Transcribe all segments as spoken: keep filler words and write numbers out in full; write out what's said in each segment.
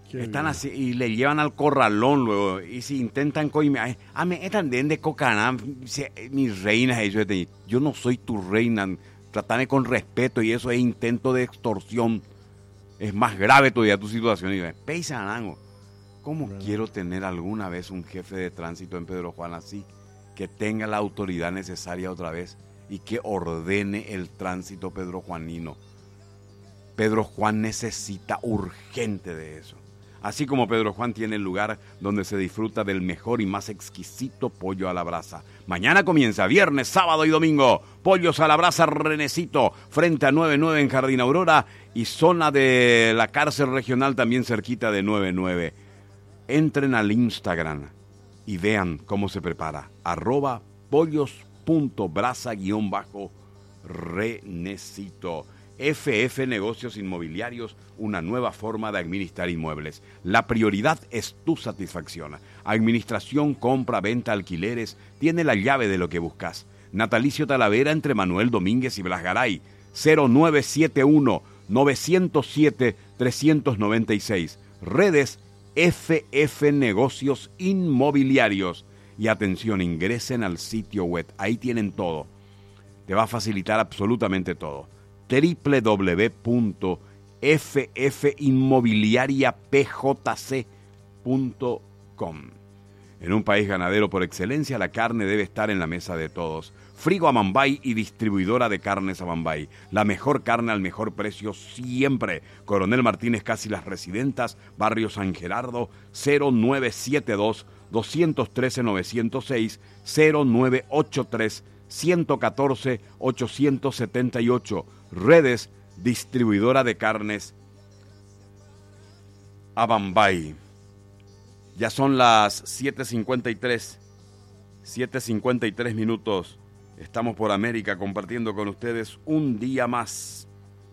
Qué Están bien. así y le llevan al corralón luego. Y si intentan coimear, ah, me están de cocaná, mis reinas, ellos, yo no soy tu reina, trátame con respeto y eso es intento de extorsión. Es más grave todavía tu situación. Y yo, peisanango, ¿cómo Bueno. quiero tener alguna vez un jefe de tránsito en Pedro Juan así? Que tenga la autoridad necesaria otra vez y que ordene el tránsito pedrojuanino. Pedro Juan necesita urgente de eso. Así como Pedro Juan tiene el lugar donde se disfruta del mejor y más exquisito pollo a la brasa. Mañana comienza, viernes, sábado y domingo. Pollos a la brasa Renecito, frente a nueve nueve en Jardín Aurora y zona de la cárcel regional también cerquita de nueve nueve. Entren al Instagram y vean cómo se prepara. Arroba pollos.brasa guión bajo Renecito. F F Negocios Inmobiliarios, una nueva forma de administrar inmuebles. La prioridad es tu satisfacción. Administración, compra, venta, alquileres, tiene la llave de lo que buscas. Natalicio Talavera entre Manuel Domínguez y Blas Garay. cero nueve siete uno, nueve cero siete, tres nueve seis. Redes F F Negocios Inmobiliarios. Y atención, ingresen al sitio web. Ahí tienen todo. Te va a facilitar absolutamente todo. doble u doble u doble u punto f f inmobiliaria p j c punto com. En un país ganadero por excelencia, la carne debe estar en la mesa de todos. Frigo Amambay y distribuidora de carnes Amambay. La mejor carne al mejor precio siempre. Coronel Martínez Casi Las Residentas, Barrio San Gerardo, cero nueve siete dos, dos uno tres, nueve cero seis, cero nueve ocho tres, uno uno cuatro, ocho siete ocho. Redes, distribuidora de carnes Abambay. Ya son las siete cincuenta y tres, siete cincuenta y tres minutos. Estamos por América compartiendo con ustedes un día más.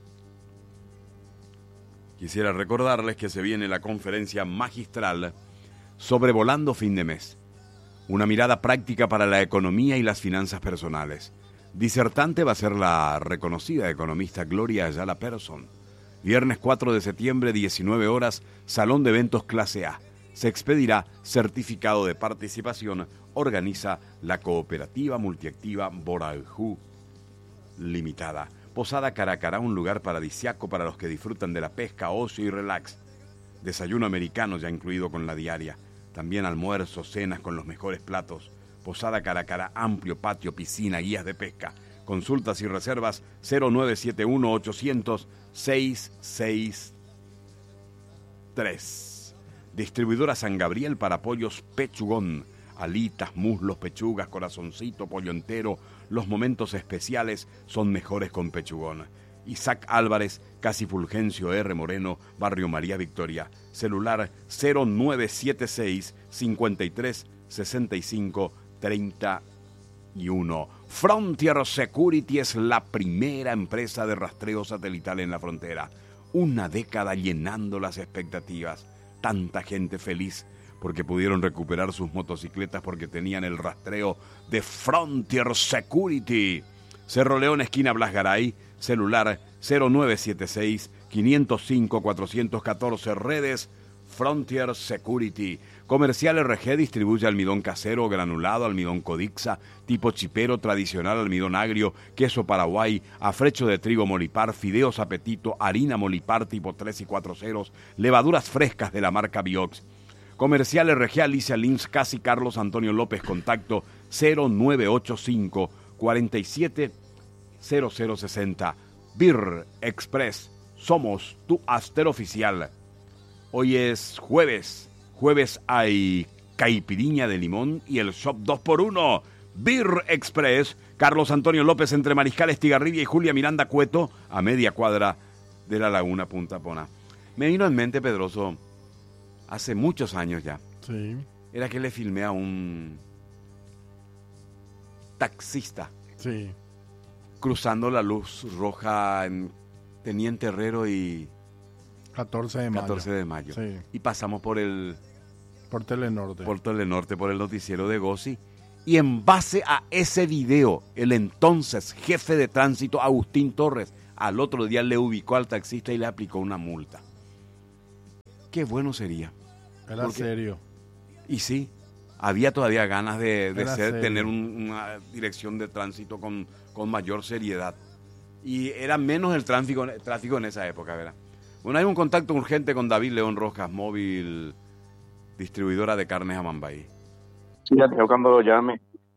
Quisiera recordarles que se viene la conferencia magistral Sobrevolando fin de mes. Una mirada práctica para la economía y las finanzas personales. Disertante va a ser la reconocida economista Gloria Ayala Persson. Viernes cuatro de septiembre, diecinueve horas, Salón de Eventos Clase A. Se expedirá certificado de participación. Organiza la cooperativa multiactiva Boraljú Limitada. Posada Caracará, un lugar paradisiaco para los que disfrutan de la pesca, ocio y relax. Desayuno americano ya incluido con la diaria. También almuerzos, cenas con los mejores platos. Posada Caracará, amplio patio, piscina, guías de pesca. Consultas y reservas cero nueve siete uno, ocho cero cero, seis seis tres. Distribuidora San Gabriel para pollos Pechugón. Alitas, muslos, pechugas, corazoncito, pollo entero. Los momentos especiales son mejores con Pechugón. Isaac Álvarez, Casi Fulgencio R. Moreno, Barrio María Victoria. Celular cero nueve siete seis, cinco tres, seis cinco, treinta y uno. Frontier Security es la primera empresa de rastreo satelital en la frontera. Una década llenando las expectativas. Tanta gente feliz porque pudieron recuperar sus motocicletas porque tenían el rastreo de Frontier Security. Cerro León, esquina Blas Garay, celular cero nueve siete seis, cinco cero cinco, cuatro uno cuatro. Redes Frontier Security. Comercial R G distribuye almidón casero, granulado, almidón Codixa, tipo chipero, tradicional, almidón agrio, queso Paraguay, afrecho de trigo Molipar, fideos Apetito, harina Molipar tipo tres y cuatro ceros, levaduras frescas de la marca Biox. Comercial R G Alicia Lins, Casi Carlos Antonio López, contacto cero nueve ocho cinco, cuatro siete cero cero seis cero. Beer Express, somos tu Aster oficial. Hoy es jueves. Jueves hay caipiriña de limón y el shop dos por uno. Beer Express, Carlos Antonio López entre Mariscal Estigarribia y Julia Miranda Cueto, a media cuadra de la Laguna Punta Pona. Me vino en mente, Pedroso, hace muchos años ya. Sí. Era que le filmé a un taxista Sí. cruzando la luz roja en Teniente Herrero y catorce de mayo. catorce de mayo. Sí. Y pasamos por el Por Telenorte. por Telenorte, por el noticiero de Gossi. Y en base a ese video, el entonces jefe de tránsito, Agustín Torres, al otro día le ubicó al taxista y le aplicó una multa. qué bueno sería. Era Porque- serio. Y sí, había todavía ganas de, de Era ser, serio. tener un- una dirección de tránsito con, con mayor seriedad. Y era menos el tráfico, el tráfico en esa época, ¿verdad? Bueno, hay un contacto urgente con David León Rojas, móvil, distribuidora de carnes Amambay. Sí, ya tengo cuando lo llame,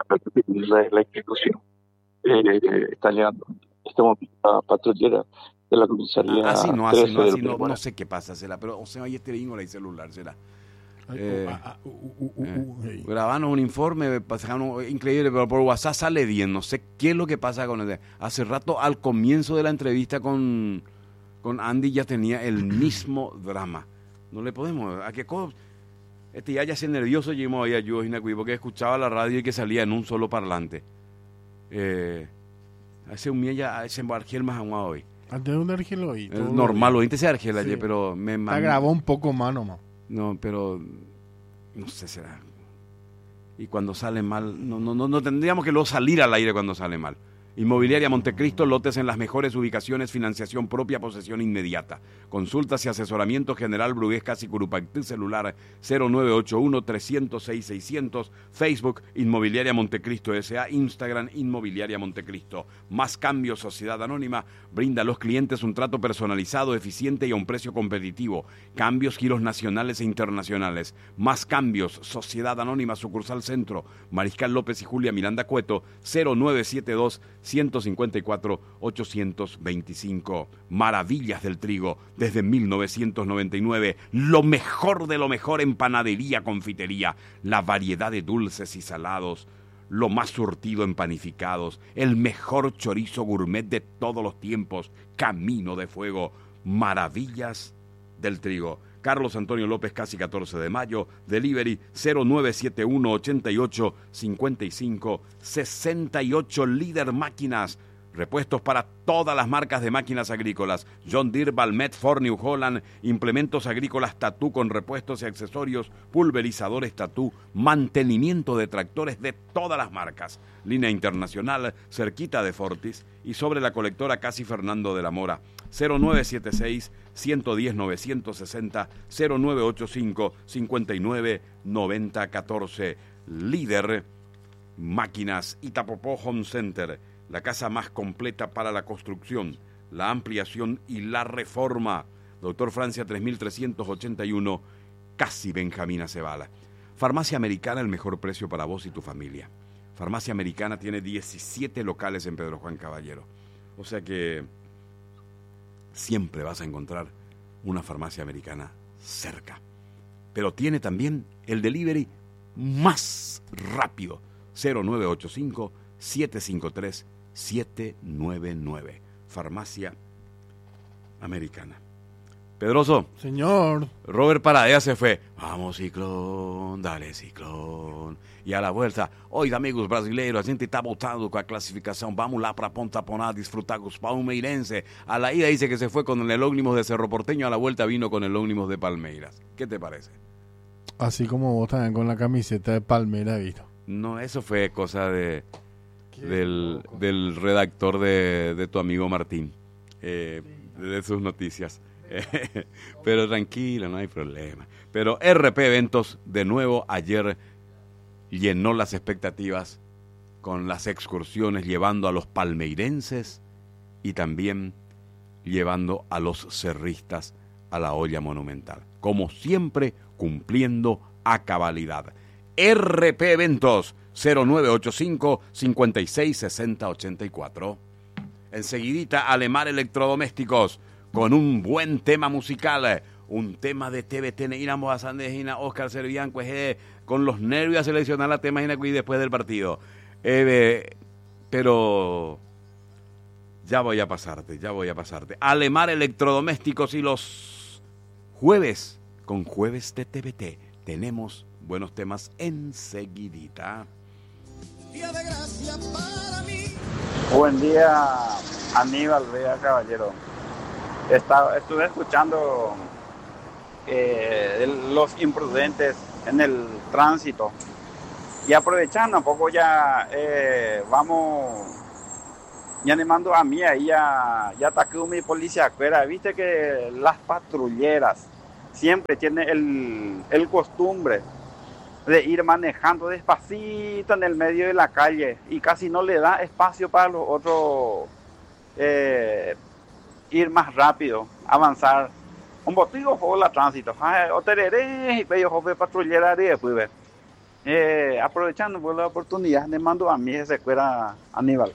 la, la institución eh, está llegando en este momento a patrullera de la comisaría Así no, trece así no, del así no, Peruano. no sé qué pasa, será, pero o sea, hay este bingo el celular, será. Ay, Eh, uh, ah, ah, uh, uh, uh, Eh, uh, hey. Grabanos un informe, pasaron increíble, pero por WhatsApp sale bien, no sé qué es lo que pasa con él. Hace rato, al comienzo de la entrevista con, con Andy, ya tenía el mismo drama. No le podemos, a qué cosa. Este ya, ya se nervioso llegó ahí a yo, porque escuchaba la radio y que salía en un solo parlante. Eh, hace un día ya se embarqué el más agua hoy. Antes de un argelo y Es todo normal, lo hoy se argela Sí. ayer, pero me La man- grabó un poco más nomás. No, pero no sé, será. Y cuando sale mal, no, no, no, no tendríamos que luego salir al aire cuando sale mal. Inmobiliaria Montecristo, lotes en las mejores ubicaciones, financiación propia, posesión inmediata. Consultas y asesoramiento general Brugués Casi Curupactí, celular cero nueve ocho uno, tres cero seis, seiscientos, Facebook Inmobiliaria Montecristo S A, Instagram Inmobiliaria Montecristo. Más Cambios, Sociedad Anónima, brinda a los clientes un trato personalizado, eficiente y a un precio competitivo. Cambios, giros nacionales e internacionales. Más Cambios, Sociedad Anónima, sucursal Centro, Mariscal López y Julia Miranda Cueto, cero nueve siete dos, uno cinco cuatro, ocho dos cinco. Maravillas del Trigo, desde mil novecientos noventa y nueve. Lo mejor de lo mejor en panadería, confitería. La variedad de dulces y salados. Lo más surtido en panificados. El mejor chorizo gourmet de todos los tiempos. Camino de Fuego. Maravillas del Trigo. Carlos Antonio López, casi catorce de mayo, delivery cero nueve siete uno, ochenta y ocho, cincuenta y cinco, sesenta y ocho, Líder Máquinas, repuestos para todas las marcas de máquinas agrícolas, John Deere, Valmet, Ford, New Holland, implementos agrícolas Tatú con repuestos y accesorios, pulverizadores Tatú, mantenimiento de tractores de todas las marcas, línea internacional, cerquita de Fortis y sobre la colectora Casi Fernando de la Mora, cero nueve siete seis, uno uno cero, nueve seis cero, cero nueve ocho cinco, cinco nueve nueve cero uno cuatro. Líder Máquinas Itapopó Home Center, la casa más completa para la construcción, la ampliación y la reforma. Doctor Francia tres mil trescientos ochenta y uno, casi Benjamín Acebala. Farmacia Americana, el mejor precio para vos y tu familia. Farmacia Americana tiene diecisiete locales en Pedro Juan Caballero. O sea que siempre vas a encontrar una farmacia americana cerca. Pero tiene también el delivery más rápido. cero nueve ocho cinco, siete cinco tres, siete nueve nueve. Farmacia Americana. Pedroso, Señor, Robert Paradea se fue. Vamos, Ciclón, dale, Ciclón. E a la vuelta, oi, amigos brasileiros, a gente está voltando con la clasificación. Vamos lá para Ponta Poná a disfrutar con los palmeirenses. A la ida dice que se fue con el ómnibus de Cerro Porteño, a la vuelta vino con el ómnibus de Palmeiras. ¿Qué te parece? así como vos también con la camiseta de Palmera, ¿viste? No, eso fue cosa de Qué del, loco. del redactor de, de tu amigo Martín, eh, de sus noticias. Pero tranquilo, no hay problema. Pero R P Eventos, de nuevo, ayer llenó las expectativas con las excursiones, llevando a los palmeirenses y también llevando a los cerristas a la olla monumental. Como siempre, cumpliendo a cabalidad. R P Eventos, cero nueve ocho cinco, cinco seis, seis cero ocho cuatro. Enseguidita, Alemar Electrodomésticos, con un buen tema musical, un tema de T V T, Neina Moazandejina, Oscar Servián, pues, eh, con los nervios a seleccionar la tema y después del partido. Eh, pero ya voy a pasarte, ya voy a pasarte. Alemar Electrodomésticos y los jueves, con jueves de T V T, tenemos buenos temas enseguidita. Día de gracia para mí. Buen día, Aníbal Vega Caballero. Estaba, estuve escuchando eh, de los imprudentes en el tránsito y aprovechando un poco ya eh, vamos y animando a mí ahí ya ya Takumi policía cuera, viste que las patrulleras siempre tiene el, el costumbre de ir manejando despacito en el medio de la calle y casi no le da espacio para los otros eh, ir más rápido, avanzar. Un botigo juego la tránsito, o tereré y pello joven patrullera y después eh, aprovechando por la oportunidad le mando a mí ese cuera Aníbal.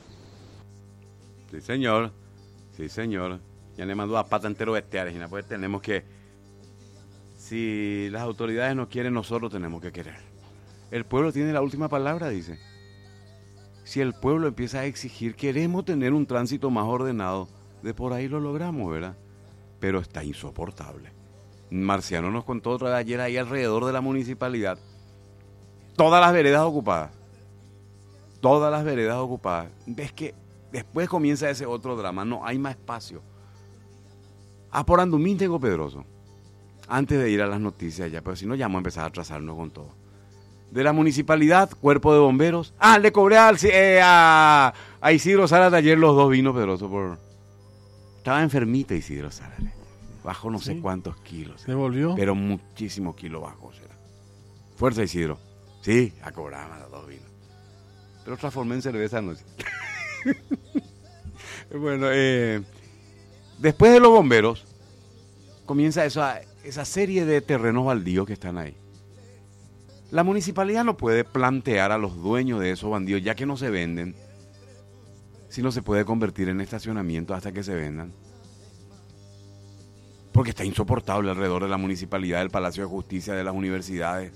Sí, señor. Sí, señor. Ya le mandó a pata entero bestiales y pues tenemos que, si las autoridades no quieren, nosotros tenemos que querer. El pueblo tiene la última palabra, dice. Si el pueblo empieza a exigir, queremos tener un tránsito más ordenado, de por ahí lo logramos, ¿verdad? Pero está insoportable. Marciano nos contó otra vez ayer ahí alrededor de la municipalidad. Todas las veredas ocupadas. Todas las veredas ocupadas. Ves que después comienza ese otro drama, no hay más espacio. Ah, por Andumín tengo Pedroso. Antes de ir a las noticias ya, pero si no ya vamos a empezar a atrasarnos con todo. De la municipalidad, cuerpo de bomberos. Ah, le cobré al, eh, a, a Isidro Salas de ayer los dos vinos, Pedroso, por... Estaba enfermita Isidro Salas. Bajó no sé sí. cuántos kilos. ¿Se volvió? Pero muchísimos kilos bajó. ¿Será? Fuerza, Isidro. Sí, a cobrar los dos vinos. Pero transformé en cerveza anoche. Bueno, eh, después de los bomberos, comienza esa, esa serie de terrenos baldíos que están ahí. La municipalidad no puede plantear a los dueños de esos baldíos, ya que no se venden, si no se puede convertir en estacionamiento hasta que se vendan. Porque está insoportable alrededor de la municipalidad, del Palacio de Justicia, de las universidades.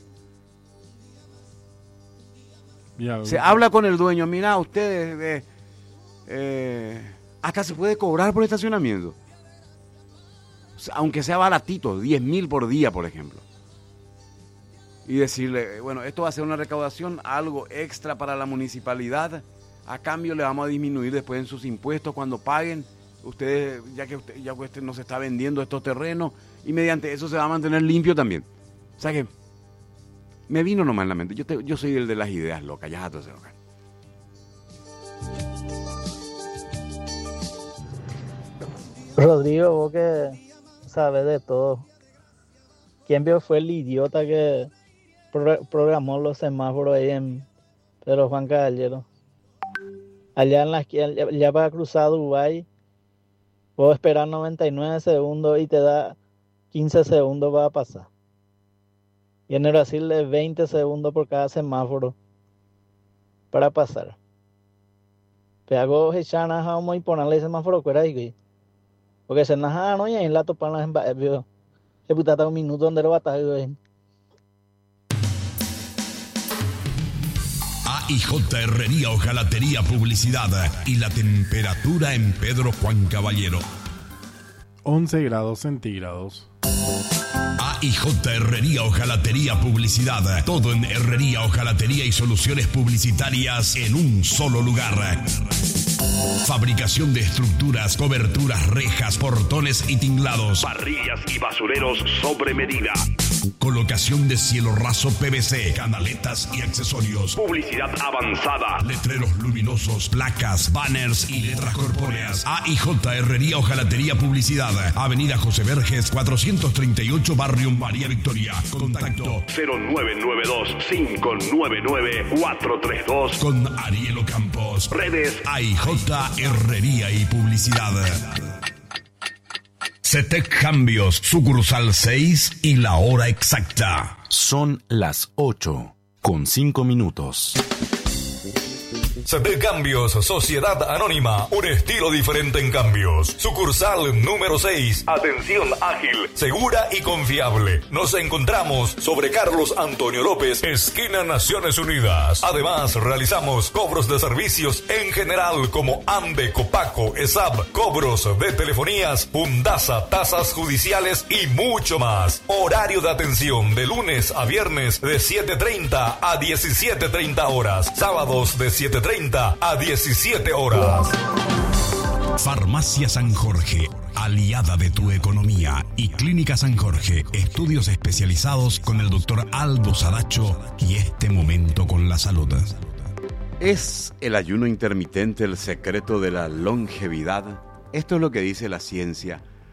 Ya, se habla con el dueño, mira, ustedes, eh, eh, hasta se puede cobrar por estacionamiento. Aunque sea baratito, diez mil por día, por ejemplo. Y decirle, bueno, esto va a ser una recaudación, algo extra para la municipalidad. A cambio le vamos a disminuir después en sus impuestos cuando paguen. Ustedes, ya que usted, ya que usted nos está vendiendo estos terrenos, y mediante eso se va a mantener limpio también. O sea que me vino nomás en la mente. Yo, te, yo soy el de las ideas locas, ya todo se loca. Rodrigo, vos que sabes de todo. ¿Quién vio fue el idiota que pro- programó los semáforos ahí en Pedro Juan Caballero? Allá, en la, allá para cruzar Dubái, puedo esperar noventa y nueve segundos y te da quince segundos para pasar. Y en el Brasil es veinte segundos por cada semáforo para pasar. Pero hago hechana vamos y ponerle el semáforo fuera y porque se naja no y en la topan las embajadas. Se putata un minuto donde lo batallo. A I J Herrería Hojalatería Publicidad y la temperatura en Pedro Juan Caballero. once grados centígrados. A I J Herrería Hojalatería Publicidad. Todo en herrería, hojalatería y soluciones publicitarias en un solo lugar. Fabricación de estructuras, coberturas, rejas, portones y tinglados. Parrillas y basureros sobre medida. Colocación de cielo raso P V C, canaletas y accesorios. Publicidad avanzada. Letreros luminosos, placas, banners y letras corpóreas. A I J Herrería Hojalatería Publicidad. Avenida José Verges, cuatrocientos treinta y ocho, Barrio María Victoria. Contacto cero nueve nueve dos, cinco nueve nueve, cuatro tres dos con Ariel Campos. Redes A I J Herrería y Publicidad. CETEC Cambios, sucursal seis y la hora exacta. Son las ocho con cinco minutos. CETEC Cambios, Sociedad Anónima, un estilo diferente en cambios. Sucursal número seis, atención ágil, segura y confiable. Nos encontramos sobre Carlos Antonio López, esquina Naciones Unidas. Además, realizamos cobros de servicios en general como AMBE, Copaco, ESAB, cobros de telefonías, Pundasa, tasas judiciales y mucho más. Horario de atención de lunes a viernes de siete treinta a diecisiete treinta horas. Sábados de siete treinta a diecisiete horas. Farmacia San Jorge, aliada de tu economía, y Clínica San Jorge, estudios especializados con el doctor Aldo Sadacho y este momento con la salud. ¿Es el ayuno intermitente el secreto de la longevidad? Esto es lo que dice la ciencia.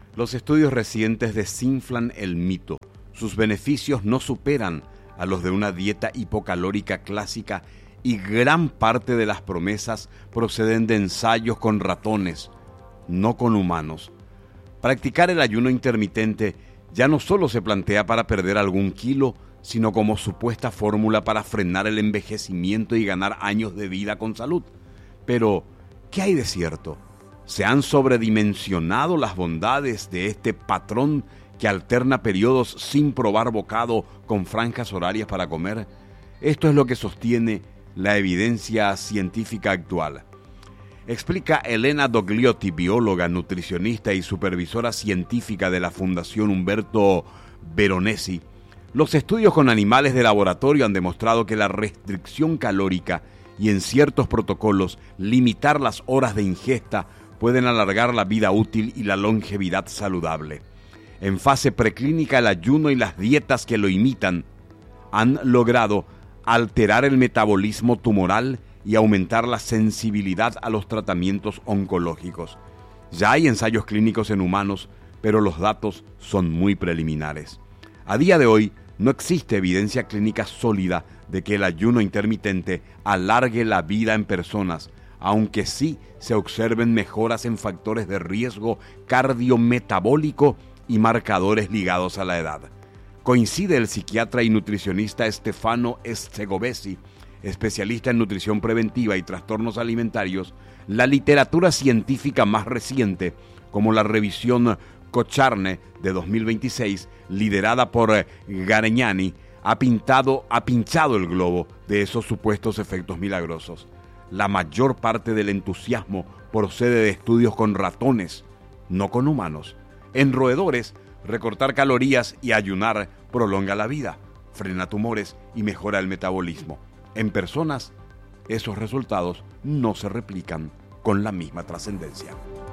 Los estudios recientes desinflan el mito. Sus beneficios no superan a los de una dieta hipocalórica clásica y gran parte de las promesas proceden de ensayos con ratones, no con humanos. Practicar el ayuno intermitente ya no solo se plantea para perder algún kilo, sino como supuesta fórmula para frenar el envejecimiento y ganar años de vida con salud. Pero, ¿qué hay de cierto? ¿Se han sobredimensionado las bondades de este patrón que alterna periodos sin probar bocado con franjas horarias para comer? Esto es lo que sostiene la evidencia científica actual. Explica Elena Dogliotti, bióloga, nutricionista y supervisora científica de la Fundación Humberto Veronesi. Los estudios con animales de laboratorio han demostrado que la restricción calórica y en ciertos protocolos limitar las horas de ingesta pueden alargar la vida útil y la longevidad saludable. En fase preclínica, el ayuno y las dietas que lo imitan han logrado alterar el metabolismo tumoral y aumentar la sensibilidad a los tratamientos oncológicos. Ya hay ensayos clínicos en humanos, pero los datos son muy preliminares. A día de hoy, no existe evidencia clínica sólida de que el ayuno intermitente alargue la vida en personas, aunque sí se observen mejoras en factores de riesgo cardiometabólico y marcadores ligados a la edad. Coincide el psiquiatra y nutricionista Stefano Segovesi, especialista en nutrición preventiva y trastornos alimentarios. La literatura científica más reciente, como la revisión Cochrane de dos mil veintiséis, liderada por Garegnani, ha pintado, ha pinchado el globo de esos supuestos efectos milagrosos. La mayor parte del entusiasmo procede de estudios con ratones, no con humanos. En roedores, recortar calorías y ayunar prolonga la vida, frena tumores y mejora el metabolismo. En personas, esos resultados no se replican con la misma trascendencia.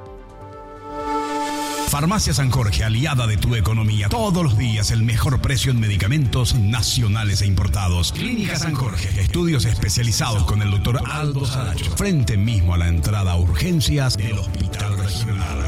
Farmacia San Jorge, aliada de tu economía. Todos los días el mejor precio en medicamentos nacionales e importados. Clínica San Jorge, estudios especializados con el doctor Aldo Saracho. Frente mismo a la entrada a urgencias del Hospital Regional.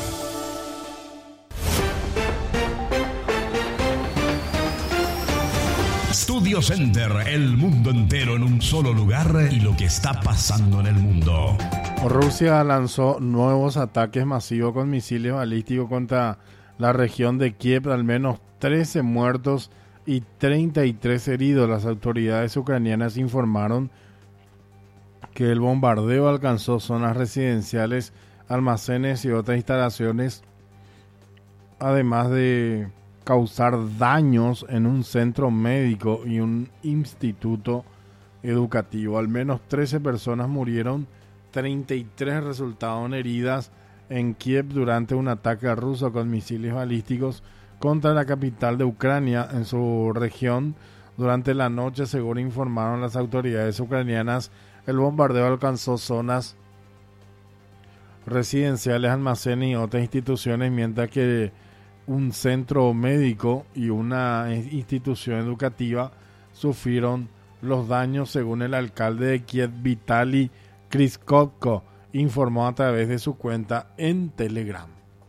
Studio Center, el mundo entero en un solo lugar y lo que está pasando en el mundo. Rusia lanzó nuevos ataques masivos con misiles balísticos contra la región de Kiev, al menos trece muertos y treinta y tres heridos. Las autoridades ucranianas informaron que el bombardeo alcanzó zonas residenciales, almacenes y otras instalaciones, además de causar daños en un centro médico y un instituto educativo. Al menos trece personas murieron, treinta y tres resultaron heridas en Kiev durante un ataque ruso con misiles balísticos contra la capital de Ucrania en su región. Durante la noche, según informaron las autoridades ucranianas, el bombardeo alcanzó zonas residenciales, almacenes y otras instituciones, mientras que un centro médico y una institución educativa sufrieron los daños, según el alcalde de Kiev, Vitaly Klitschko, informó a través de su cuenta en Telegram.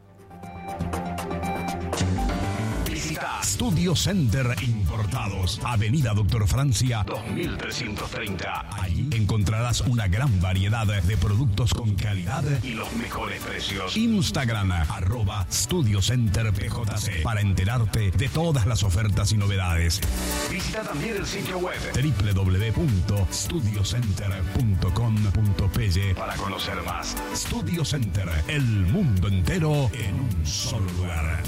Visita Studio Center Importados, Avenida Doctor Francia dos mil trescientos treinta. Allí encontrarás una gran variedad de productos con calidad y los mejores precios. Instagram, arroba Studio Center P J C, para enterarte de todas las ofertas y novedades. Visita también el sitio web doble u doble u doble u punto studio center punto com punto p y para conocer más. Studio Center, el mundo entero en un solo lugar.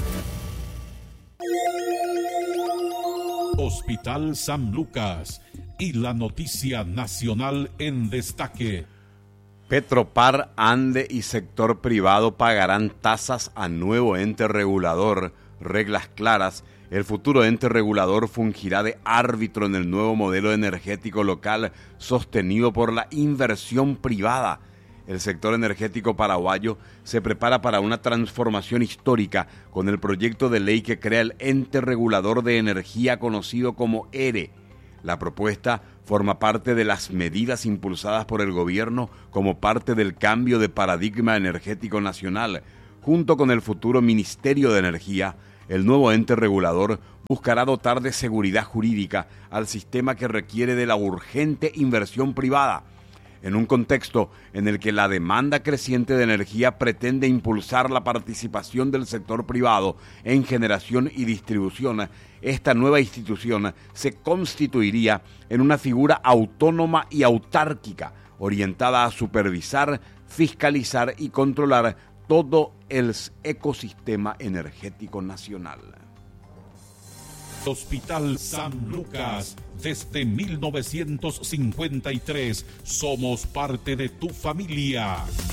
Hospital San Lucas y la noticia nacional en destaque. Petropar, Ande y sector privado pagarán tasas a nuevo ente regulador. Reglas claras. El futuro ente regulador fungirá de árbitro en el nuevo modelo energético local sostenido por la inversión privada. El sector energético paraguayo se prepara para una transformación histórica con el proyecto de ley que crea el ente regulador de energía conocido como E R E. La propuesta forma parte de las medidas impulsadas por el gobierno como parte del cambio de paradigma energético nacional, junto con el futuro Ministerio de Energía, el nuevo ente regulador buscará dotar de seguridad jurídica al sistema que requiere de la urgente inversión privada, en un contexto en el que la demanda creciente de energía pretende impulsar la participación del sector privado en generación y distribución. Esta nueva institución se constituiría en una figura autónoma y autárquica, orientada a supervisar, fiscalizar y controlar todo el ecosistema energético nacional. Hospital San Lucas, desde mil novecientos cincuenta y tres, somos parte de tu familia.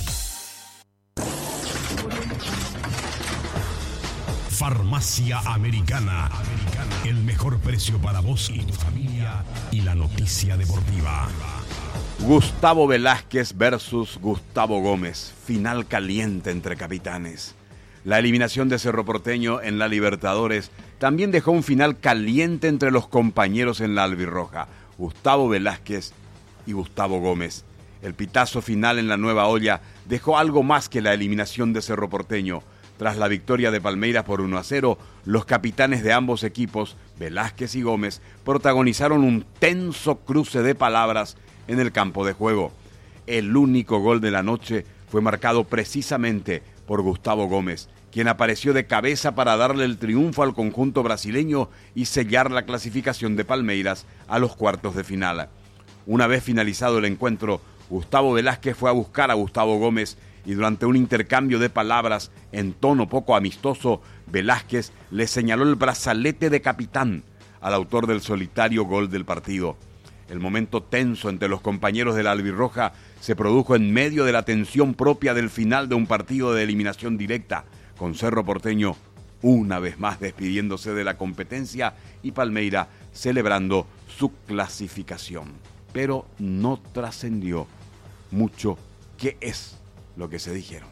Farmacia Americana. El mejor precio para vos y tu familia. Y la noticia deportiva. Gustavo Velázquez versus Gustavo Gómez. Final caliente entre capitanes. La eliminación de Cerro Porteño en la Libertadores también dejó un final caliente entre los compañeros en la albirroja, Gustavo Velázquez y Gustavo Gómez. El pitazo final en la Nueva Olla dejó algo más que la eliminación de Cerro Porteño. Tras la victoria de Palmeiras por uno a cero, los capitanes de ambos equipos, Velázquez y Gómez, protagonizaron un tenso cruce de palabras en el campo de juego. El único gol de la noche fue marcado precisamente por Gustavo Gómez, quien apareció de cabeza para darle el triunfo al conjunto brasileño y sellar la clasificación de Palmeiras a los cuartos de final. Una vez finalizado el encuentro, Gustavo Velázquez fue a buscar a Gustavo Gómez y durante un intercambio de palabras en tono poco amistoso, Velázquez le señaló el brazalete de capitán al autor del solitario gol del partido. El momento tenso entre los compañeros de la albirroja se produjo en medio de la tensión propia del final de un partido de eliminación directa, con Cerro Porteño una vez más despidiéndose de la competencia y Palmeiras celebrando su clasificación. Pero no trascendió mucho qué es lo que se dijeron.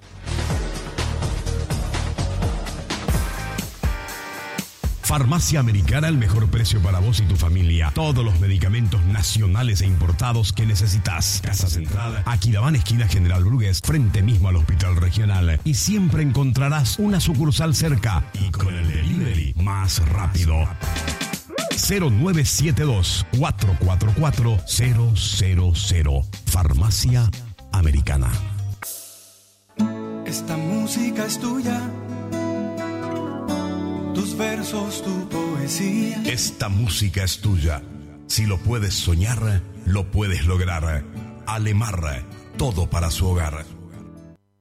Farmacia Americana, el mejor precio para vos y tu familia. Todos los medicamentos nacionales e importados que necesitas. Casa Central, Aquidabán, esquina General Brugués, frente mismo al Hospital Regional. Y siempre encontrarás una sucursal cerca y con el delivery más rápido. cero nueve siete dos, cuatro cuatro cuatro, cero cero cero. Farmacia Americana. Esta música es tuya. Tus versos, tu poesía. Esta música es tuya. Si lo puedes soñar, lo puedes lograr. Alemar, todo para su hogar.